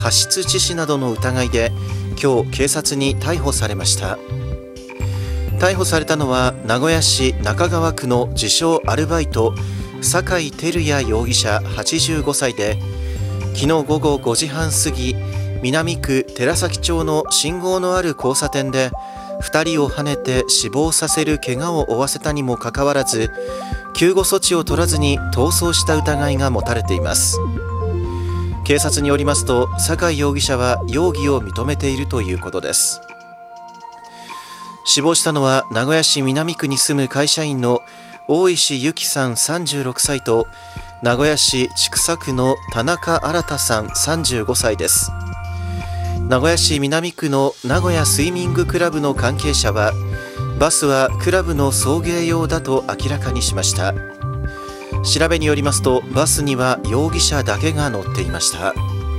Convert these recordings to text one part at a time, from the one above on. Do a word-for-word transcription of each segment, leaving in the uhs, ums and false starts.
過失致死などの疑いで今日警察に逮捕されました。逮捕されたのは名古屋市中川区の自称アルバイト酒井照也容疑者はちじゅうごさいで、昨日午後ごじはん過ぎ、南区寺崎町の信号のある交差点でふたりをはねて死亡させる怪我を負わせたにもかかわらず、救護措置を取らずに逃走した疑いが持たれています。警察によりますと、酒井容疑者は容疑を認めているということです。死亡したのは名古屋市南区に住む会社員の大石由紀さんさんじゅうろくさいと、名古屋市千種区の田中新さんさんじゅうごさいです。名古屋市南区の名古屋スイミングクラブの関係者は、バスはクラブの送迎用だと明らかにしました。調べによりますと、バスには容疑者だけが乗っていました。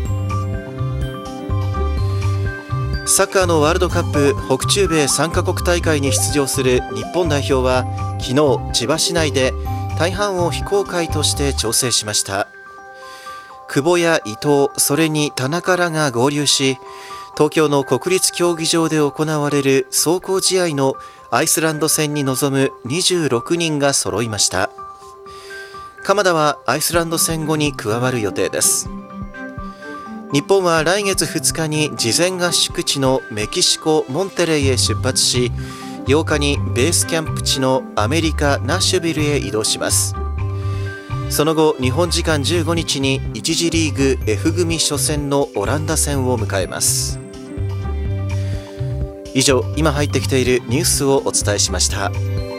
サッカーのワールドカップ北中米さんカ国大会に出場する日本代表は昨日千葉市内で大半を非公開として調整しました。久保や伊藤、それに田中らが合流し、東京の国立競技場で行われる壮行試合のアイスランド戦に臨むにじゅうろくにんが揃いました。鎌田はアイスランド戦後に加わる予定です。日本は来月ふつかに事前合宿地のメキシコ・モンテレイへ出発し、ようかにベースキャンプ地のアメリカ・ナッシュビルへ移動します。その後、日本時間じゅうごにちにいち次リーグ F 組初戦のオランダ戦を迎えます。以上、今入ってきているニュースをお伝えしました。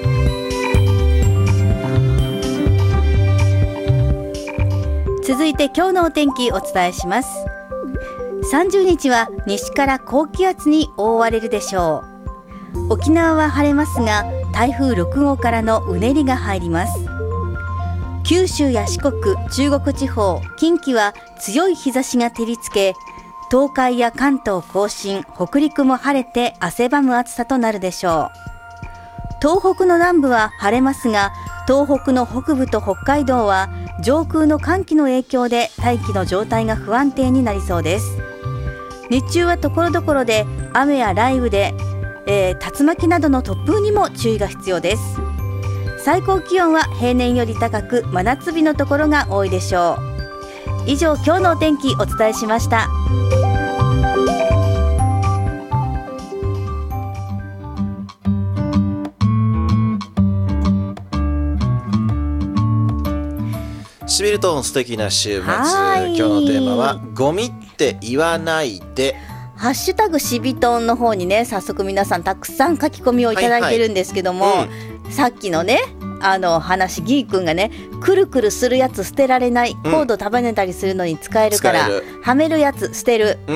続いて今日のお天気お伝えします。さんじゅうにちは西から高気圧に覆われるでしょう。沖縄は晴れますが、台風ろくごうからのうねりが入ります。九州や四国、中国地方、近畿は強い日差しが照りつけ、東海や関東甲信、北陸も晴れて汗ばむ暑さとなるでしょう。東北の南部は晴れますが、東北の北部と北海道は上空の寒気の影響で大気の状態が不安定になりそうです。日中はところどころで雨や雷雨で、えー、竜巻などの突風にも注意が必要です。最高気温は平年より高く、真夏日のところが多いでしょう。以上、今日のお天気お伝えしました。 シビルトン素敵な週末。今日のテーマはゴミって言わないで。 ハッシュタグシビトンの方にね、早速皆さんたくさん書き込みをいただいてるんですけども、はいはい、うん、さっきのねあの話、ギー君がね、くるくるするやつ捨てられない、コード束ねたりするのに使えるから、うん、はめるやつ捨てる、うん、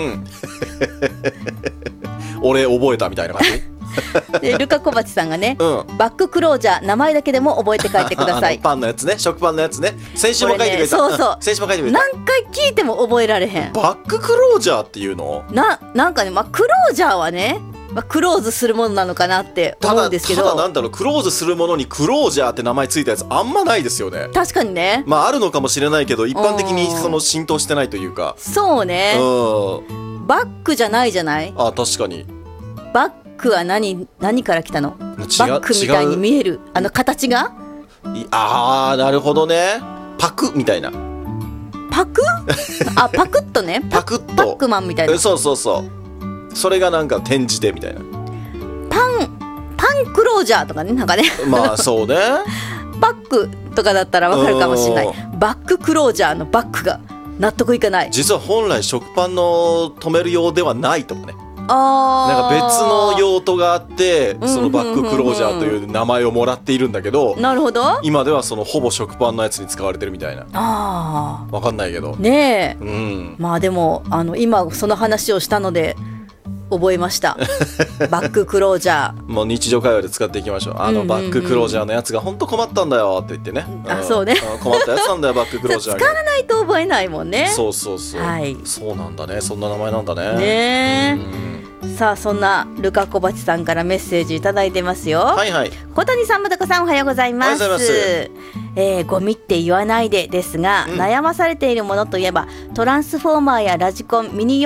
俺覚えたみたいな感じでルカ小鉢さんがね、うん、バッククロージャー、名前だけでも覚えて帰ってください。 パンのやつね、食パンのやつね。先週も書いてくれた、ね、そうそう、先週も書いてくれた。 何回聞いても覚えられへん。 バッククロージャーっていうのな、なんかね、まあ、クロージャーはね、まあ、クローズするものなのかなって思うんですけど、 ただ、ただなんだろう、クローズするものにクロージャーって名前ついたやつあんまないですよね。 確かにね。 まああるのかもしれないけど、一般的にその浸透してないというか。 そうね、うん、バックじゃないじゃない。 あ、確かに。 バックは何、何から来たの？バックみたいに見えるあの形が。 あー、なるほどね。パクみたいな。 パクあ、パクッとね。 パクッとパックマンみたいな。 そうそうそう、それがなんか転じてみたいな。 パンパンクロージャーとかね、なんかね、 まあそうねバックとかだったらわかるかもしれない。バッククロージャーのバックが納得いかない。 実は本来食パンの止める用ではないとかね、 あ、 なんか別の用途があって、そのバッククロージャーという名前をもらっているんだけど、 なるほど、 今ではそのほぼ食パンのやつに使われてるみたいな。あー、わかんないけどねえ、 うん、 まあでもあの今その話をしたので、 覚えましたバッククロージャーもう日常会話で使っていきましょう。あの、うんうんうん、バッククロージャーのやつが本当困ったんだよって言ってね、 うん、あそうね困ったやつなんだよバッククロージャーが使わないと覚えないもんね。 そうそうそう、はい、そうなんだね、そんな名前なんだね。 ねえ、さあそんなルカ小鉢さんからメッセージいただいてますよ。 はいはい。 小谷さん、またこさん、おはようございます。おはようございます。えー、ゴミって言わないでですが、うん、悩まされているものといえばトランスフォーマーやラジコンミニ